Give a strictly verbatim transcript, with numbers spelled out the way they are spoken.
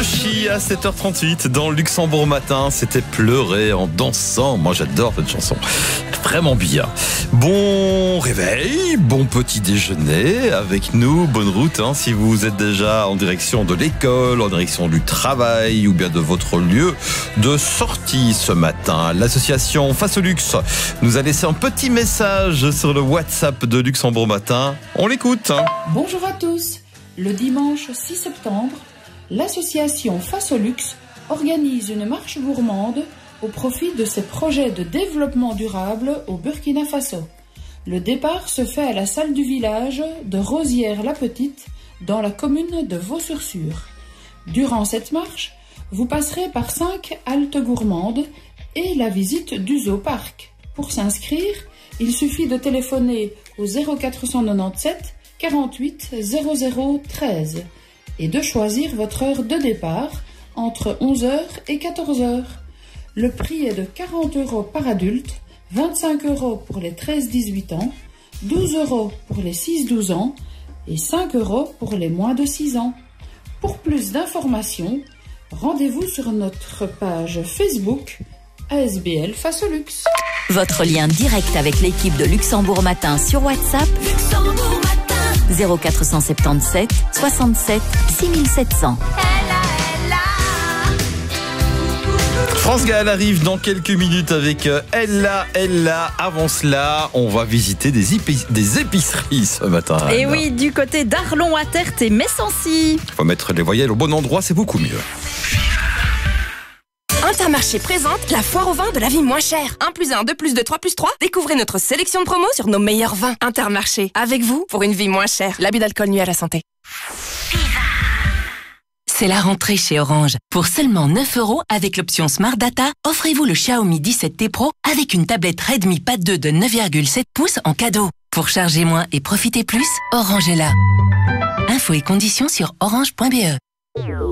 Sochi à sept heures trente-huit dans le Luxembourg matin. C'était pleurer en dansant. Moi, j'adore cette chanson. Vraiment bien. Bon réveil, bon petit déjeuner avec nous. Bonne route hein, si vous êtes déjà en direction de l'école, en direction du travail ou bien de votre lieu de sortie ce matin. L'association Face au Luxe nous a laissé un petit message sur le WhatsApp de Luxembourg matin. On l'écoute. Hein. Bonjour à tous. Le dimanche six septembre, l'association Face au Luxe organise une marche gourmande au profit de ses projets de développement durable au Burkina Faso. Le départ se fait à la salle du village de Rosières-la-Petite dans la commune de Vaux-sur-Sûre. Durant cette marche, vous passerez par cinq haltes gourmandes et la visite du zooparc. Pour s'inscrire, il suffit de téléphoner au zéro quatre cent quatre-vingt-dix-sept quarante-huit zéro zéro treize et de choisir votre heure de départ entre onze heures et quatorze heures. Le prix est de quarante euros par adulte, vingt-cinq euros pour les treize dix-huit ans, douze euros pour les six douze ans et cinq euros pour les moins de six ans. Pour plus d'informations, rendez-vous sur notre page Facebook A S B L Face au Luxe. Votre lien direct avec l'équipe de Luxembourg Matin sur WhatsApp Luxembourg Matin zéro quatre cent soixante-dix-sept soixante-sept six mille sept cents. France Gall arrive dans quelques minutes avec Ella, Ella. Avant cela, on va visiter des, épi- des épiceries ce matin. Et oui, du côté d'Arlon, à Tertre et Messancy. Il faut mettre les voyelles au bon endroit, c'est beaucoup mieux. Intermarché présente la foire au vin de la vie moins chère. un plus un, deux plus deux, trois plus trois. Découvrez notre sélection de promos sur nos meilleurs vins. Intermarché, avec vous pour une vie moins chère. L'abus d'alcool nuit à la santé. C'est la rentrée chez Orange. Pour seulement neuf euros avec l'option Smart Data, offrez-vous le Xiaomi dix-sept T Pro avec une tablette Redmi Pad deux de neuf virgule sept pouces en cadeau. Pour charger moins et profiter plus, Orange est là. Infos et conditions sur orange point b e.